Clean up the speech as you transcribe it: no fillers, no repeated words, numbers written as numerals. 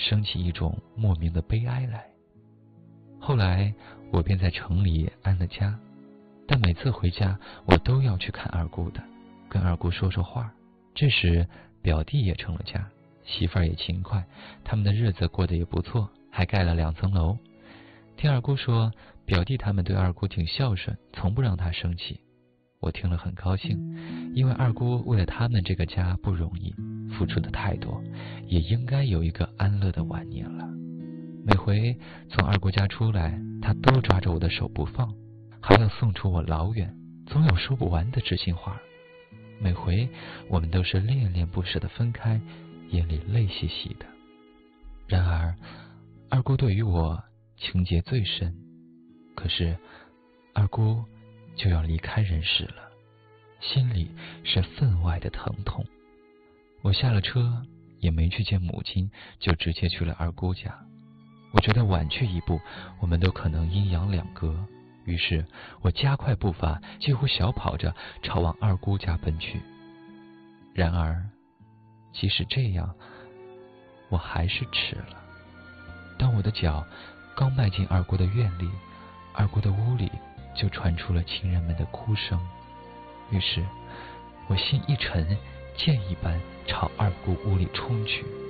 升起一种莫名的悲哀来。后来我便在城里安了家，但每次回家我都要去看二姑的，跟二姑说说话。这时表弟也成了家，媳妇儿也勤快，他们的日子过得也不错，还盖了2层楼。听二姑说，表弟他们对二姑挺孝顺，从不让她生气。我听了很高兴，因为二姑为了他们这个家不容易，付出的太多，也应该有一个安乐的晚年了。每回从二姑家出来，她都抓着我的手不放，还要送出我老远，总有说不完的知心话。每回我们都是恋恋不舍地分开，眼里泪淅淅的。然而二姑对于我情结最深，可是二姑就要离开人世了，心里是分外的疼痛。我下了车也没去见母亲，就直接去了二姑家。我觉得晚去一步，我们都可能阴阳两隔，于是我加快步伐，几乎小跑着朝往二姑家奔去。然而即使这样，我还是迟了。当我的脚刚迈进二姑的院里，二姑的屋里就传出了亲人们的哭声。于是我心一沉，箭一般朝二姑屋里冲去。